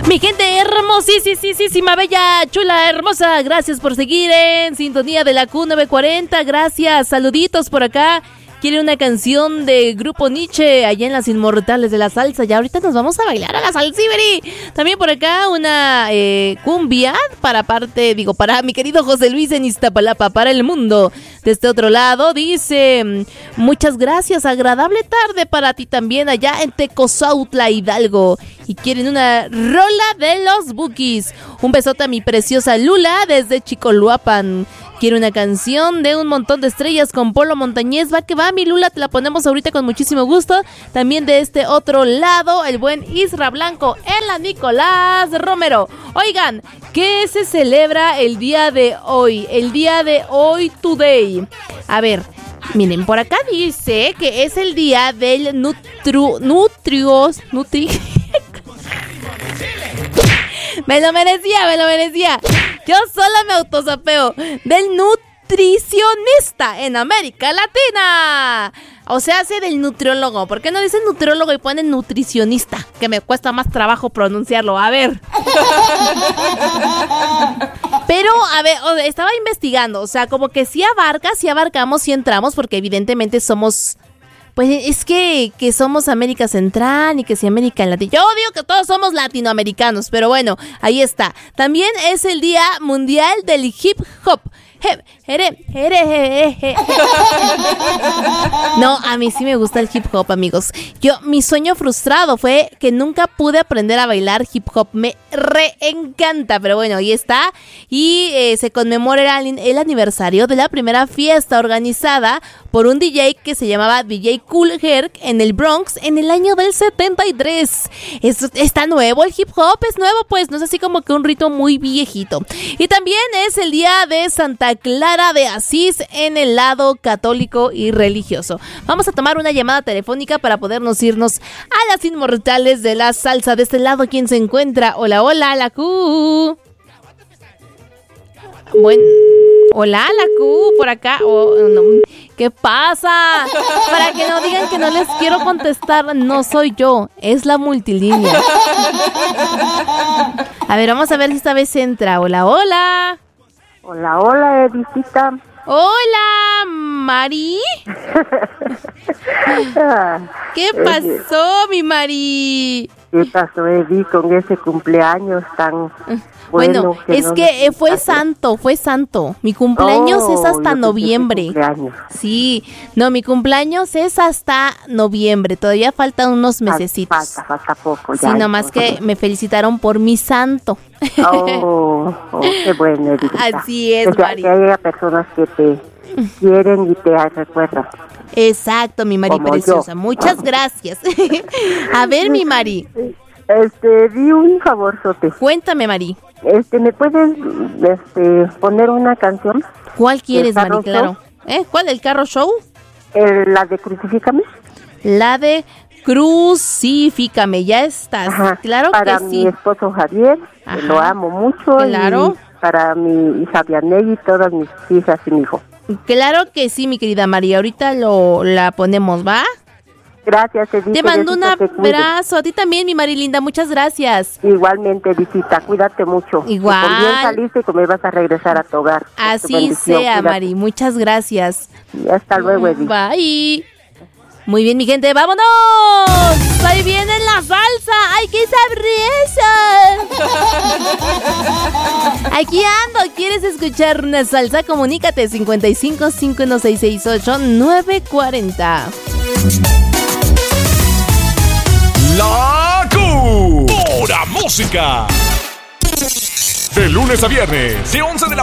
Mi gente hermosísima, bella, chula, hermosa, gracias por seguir en sintonía de la Q940, gracias, saluditos por acá. Quiere una canción de Grupo Nietzsche allá en las Inmortales de la Salsa. Ya ahorita nos vamos a bailar a la salsiberi. También por acá una cumbia para mi querido José Luis en Iztapalapa, para el mundo. De este otro lado dice, muchas gracias, agradable tarde para ti también allá en Tecozautla, Hidalgo. Y quieren una rola de los Bukis. Un besote a mi preciosa Lula desde Chicoluapan. Quiero una canción de Un Montón de Estrellas con Polo Montañez. Va que va, mi Lula, te la ponemos ahorita con muchísimo gusto. También de este otro lado, el buen Isra Blanco en la Nicolás Romero. Oigan, ¿qué se celebra el día de hoy? El día de hoy, today. A ver, miren, por acá dice que es el día del Me lo merecía. Yo sola me autosapeo. Del nutricionista en América Latina. O sea, hace del nutriólogo. ¿Por qué no dicen nutriólogo y ponen nutricionista? Que me cuesta más trabajo pronunciarlo. A ver. Pero, a ver, estaba investigando. O sea, como que sí abarcamos, sí entramos, porque evidentemente somos... Pues es que somos América Central y que sí América Latina. Yo digo que todos somos latinoamericanos, pero bueno, ahí está. También es el Día Mundial del Hip Hop. No, a mí sí me gusta el hip hop, amigos. Mi sueño frustrado fue que nunca pude aprender a bailar hip hop. Me reencanta, pero bueno, ahí está. Y se conmemora el aniversario de la primera fiesta organizada por un DJ que se llamaba DJ Kool Herc en el Bronx en el año del 73. Está nuevo el hip hop, es nuevo, pues no es así como que un rito muy viejito. Y también es el día de Santa Clara de Asís en el lado católico y religioso. Vamos a tomar una llamada telefónica para podernos irnos a las Inmortales de la Salsa. De este lado, ¿quién se encuentra? Hola, la Q. Bueno, hola, la Q, por acá. No. ¿Qué pasa? Para que no digan que no les quiero contestar, no soy yo, es la multilínea. A ver, vamos a ver si esta vez entra. Hola. Hola, Edicita. Hola, Mari. ¿Qué pasó, mi Mari? ¿Qué pasó, Edi, con ese cumpleaños tan bueno? Es que fue santo. Mi cumpleaños es hasta noviembre. Sí, no, mi cumpleaños es hasta noviembre. Todavía faltan unos mesecitos. Falta poco. Sí, nomás que me felicitaron por mi santo. Qué bueno, Edita. Así es, Mari. Que haya personas que te quieren y te recuerdan. Exacto, mi Mari preciosa. Yo. Muchas gracias. A ver, mi Mari. Di un favorzote. Cuéntame, Mari. ¿Me puedes poner una canción? ¿Cuál quieres, Mari? Claro. ¿Cuál? ¿El Carro Show? La de Crucifícame. La de Crucifícame, ya estás. Ajá, claro que sí. Para mi esposo Javier, que lo amo mucho. Claro. Y para mi hija Vianey y todas mis hijas y mi hijo. Claro que sí, mi querida María. Ahorita la ponemos, ¿va? Gracias, Edith. Te mando un abrazo. A ti también, mi Mari linda. Muchas gracias. Igualmente, Edithita. Cuídate mucho. Igual. Que por bien saliste y que me vas a regresar a tu hogar. Así sea, cuídate. Mari. Muchas gracias. Y hasta luego, Edith. Bye. Muy bien, mi gente, ¡vámonos! ¡Ahí viene la salsa! ¡Ay, qué sabrosa! Aquí ando. ¿Quieres escuchar una salsa? Comunícate 55 51668 940. La Q. Pura música. De lunes a viernes, de 11 de la